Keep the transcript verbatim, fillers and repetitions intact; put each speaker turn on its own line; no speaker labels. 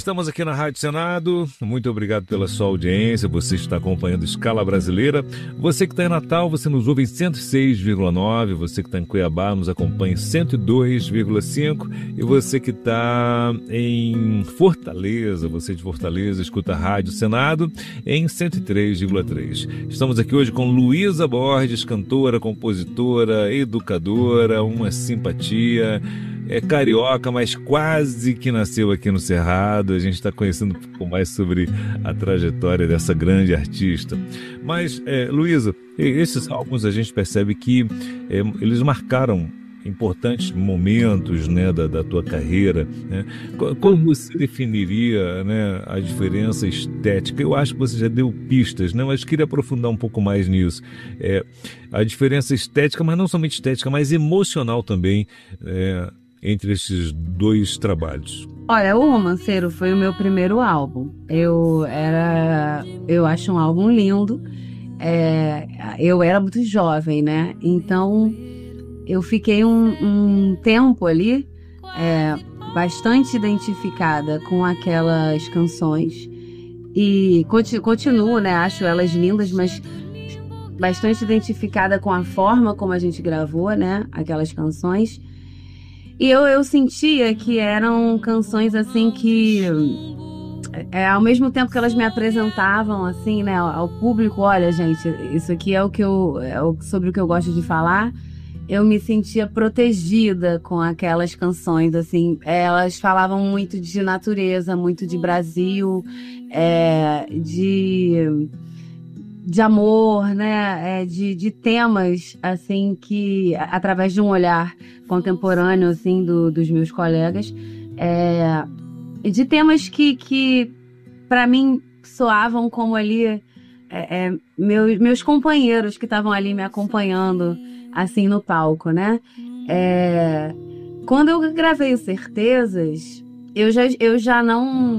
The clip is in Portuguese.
Estamos aqui na Rádio Senado, muito obrigado pela sua audiência, você está acompanhando Escala Brasileira. Você que está em Natal, você nos ouve em cento e seis vírgula nove, você que está em Cuiabá nos acompanha em cento e dois vírgula cinco e você que está em Fortaleza, você de Fortaleza, escuta a Rádio Senado em cento e três vírgula três. Estamos aqui hoje com Luísa Borges, cantora, compositora, educadora, uma simpatia. É carioca, mas quase que nasceu aqui no Cerrado. A gente está conhecendo um pouco mais sobre a trajetória dessa grande artista. Mas, é, Luísa, esses álbuns a gente percebe que é, eles marcaram importantes momentos, né, da, da tua carreira, né? Como você definiria, né, a diferença estética? Eu acho que você já deu pistas, né, mas queria aprofundar um pouco mais nisso. É, a diferença estética, mas não somente estética, mas emocional também, é, entre esses dois trabalhos.
Olha, o Romanceiro foi o meu primeiro álbum. Eu era, eu acho um álbum lindo. É, eu era muito jovem, né? Então eu fiquei um, um tempo ali é, bastante identificada com aquelas canções e continuo, né? Acho elas lindas, mas bastante identificada com a forma como a gente gravou, né? Aquelas canções. E eu, eu sentia que eram canções assim que, é, ao mesmo tempo que elas me apresentavam assim, né, ao, ao público, olha, gente, isso aqui é o que eu, é o, sobre o que eu gosto de falar, eu me sentia protegida com aquelas canções, assim, elas falavam muito de natureza, muito de Brasil, é, de... de amor, né, é, de, de temas, assim, que, através de um olhar contemporâneo, assim, do, dos meus colegas, é, de temas que, que para mim, soavam como ali, é, é, meus, meus companheiros que estavam ali me acompanhando, assim, no palco, né. É, quando eu gravei o Certezas, eu já, eu já não...